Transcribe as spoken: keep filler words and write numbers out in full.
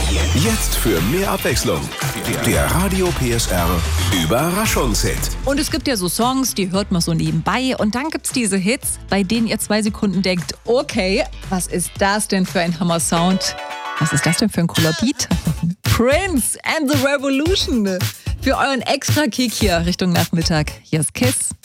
Jetzt für mehr Abwechslung. Der Radio P S R Überraschungshit. Und es gibt ja so Songs, die hört man so nebenbei. Und dann gibt's diese Hits, bei denen ihr zwei Sekunden denkt, okay, was ist das denn für ein Hammer-Sound? Was ist das denn für ein cooler Beat? Prince and the Revolution. Für euren Extra-Kick hier Richtung Nachmittag. Hier ist Kiss.